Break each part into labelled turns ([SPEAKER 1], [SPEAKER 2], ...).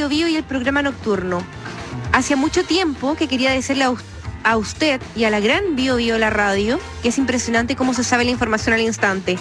[SPEAKER 1] Bio Bio y el programa nocturno. Hacía mucho tiempo que quería decirle a usted y a la gran Bio Bio la radio que es impresionante cómo se sabe la información al instante.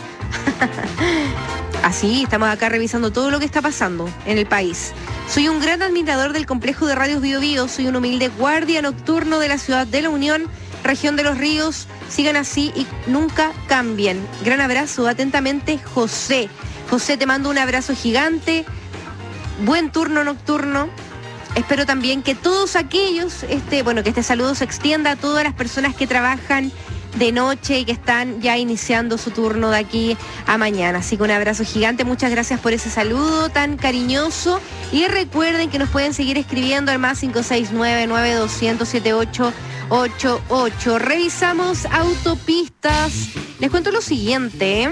[SPEAKER 1] Así, estamos acá revisando todo lo que está pasando en el país. Soy un gran admirador del complejo de radios Bio Bio, soy un humilde guardia nocturno de la ciudad de La Unión, región de Los Ríos. Sigan así y nunca cambien. Gran abrazo, atentamente, José. José, te mando un abrazo gigante. Buen turno nocturno. Espero también que todos aquellos, que este saludo se extienda a todas las personas que trabajan de noche y que están ya iniciando su turno de aquí a mañana. Así que un abrazo gigante, muchas gracias por ese saludo tan cariñoso. Y recuerden que nos pueden seguir escribiendo al más 569-9200-7888. Revisamos autopistas. Les cuento lo siguiente.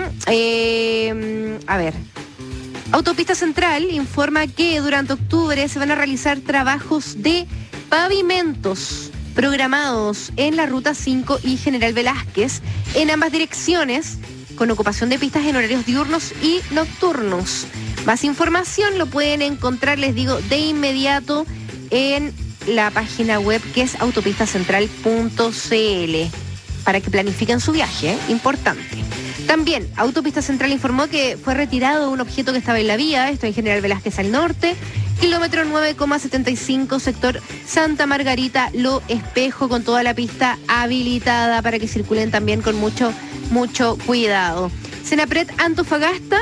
[SPEAKER 1] Autopista Central informa que durante octubre se van a realizar trabajos de pavimentos programados en la Ruta 5 y General Velázquez en ambas direcciones, con ocupación de pistas en horarios diurnos y nocturnos. Más información lo pueden encontrar, les digo, de inmediato en la página web que es autopistacentral.cl para que planifiquen su viaje, importante. También, Autopista Central informó que fue retirado un objeto que estaba en la vía, esto en General Velázquez al norte, kilómetro 9,75, sector Santa Margarita, Lo Espejo, con toda la pista habilitada para que circulen también con mucho cuidado. Senapred Antofagasta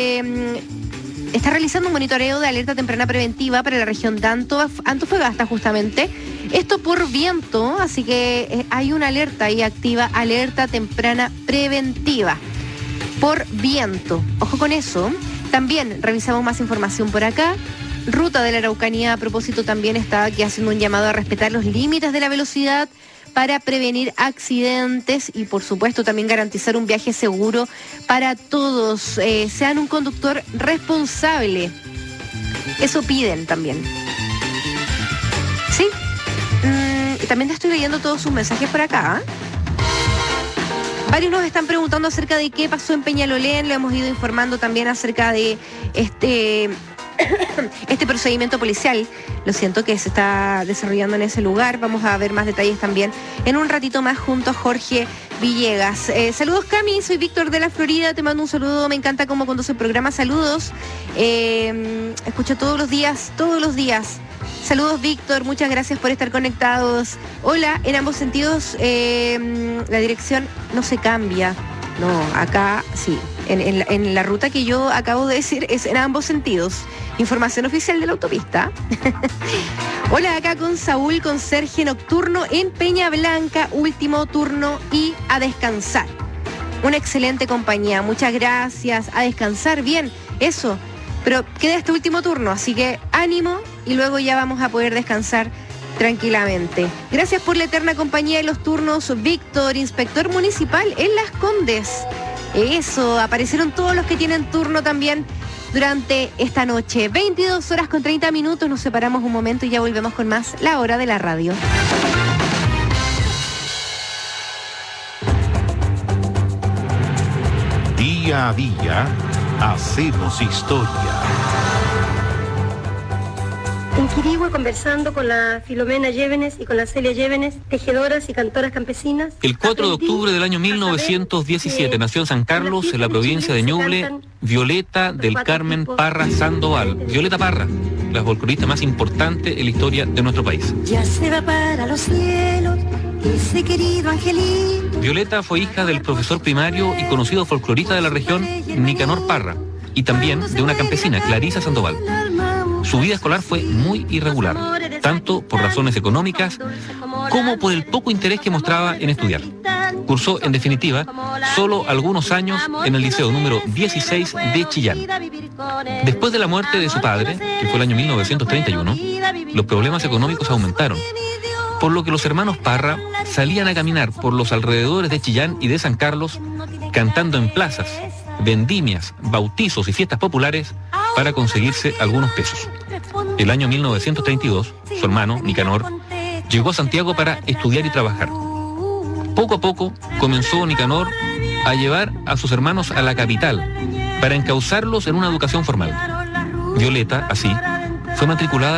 [SPEAKER 1] está realizando un monitoreo de alerta temprana preventiva para la región de Antofagasta, justamente. Esto por viento, así que hay una alerta ahí activa, alerta temprana preventiva por viento. Ojo con eso. También revisamos más información por acá. Ruta de la Araucanía, a propósito, también está aquí haciendo un llamado a respetar los límites de la velocidad para prevenir accidentes y, por supuesto, también garantizar un viaje seguro para todos. Sean un conductor responsable. Eso piden también. ¿Sí? También estoy leyendo todos sus mensajes por acá. Varios nos están preguntando acerca de qué pasó en Peñalolén. Lo hemos ido informando también acerca de este procedimiento policial. Lo siento, que se está desarrollando en ese lugar. Vamos a ver más detalles también en un ratito más junto a Jorge Villegas. Saludos, Cami, soy Víctor de la Florida, te mando un saludo, me encanta cómo conduce el programa, saludos. Escucho todos los días. Saludos, Víctor, muchas gracias por estar conectados. Hola, en ambos sentidos, la dirección no se cambia. No, acá sí, en la ruta que yo acabo de decir es en ambos sentidos. Información oficial de la autopista. Hola, acá con Saúl, con Sergio, nocturno en Peña Blanca, último turno y a descansar. Una excelente compañía, muchas gracias, a descansar, bien, eso. Pero queda este último turno, así que ánimo y luego ya vamos a poder descansar tranquilamente. Gracias por la eterna compañía de los turnos, Víctor, inspector municipal en Las Condes. Eso, aparecieron todos los que tienen turno también durante esta noche. 22:30, nos separamos un momento y ya volvemos con más La Hora de la Radio.
[SPEAKER 2] Día a día, hacemos historia.
[SPEAKER 3] En Quirihue, conversando con la Filomena Llévenes y con la Celia Llévenes, tejedoras y cantoras campesinas.
[SPEAKER 4] El 4 de octubre del año 1917 nació en San Carlos, en la provincia de Ñuble, Violeta del Carmen Parra Sandoval. Violeta Parra, la folclorista más importante en la historia de nuestro país.
[SPEAKER 3] Ya se va para los cielos ese querido angelito.
[SPEAKER 4] Violeta fue hija del profesor primario y conocido folclorista de la región, Nicanor Parra, y también de una campesina, Clarisa Sandoval. Su vida escolar fue muy irregular, tanto por razones económicas como por el poco interés que mostraba en estudiar. Cursó, en definitiva, solo algunos años en el liceo número 16 de Chillán. Después de la muerte de su padre, que fue el año 1931, los problemas económicos aumentaron, por lo que los hermanos Parra salían a caminar por los alrededores de Chillán y de San Carlos, cantando en plazas, vendimias, bautizos y fiestas populares para conseguirse algunos pesos. El año 1932, su hermano, Nicanor, llegó a Santiago para estudiar y trabajar. Poco a poco comenzó Nicanor a llevar a sus hermanos a la capital para encauzarlos en una educación formal. Violeta, así, fue matriculada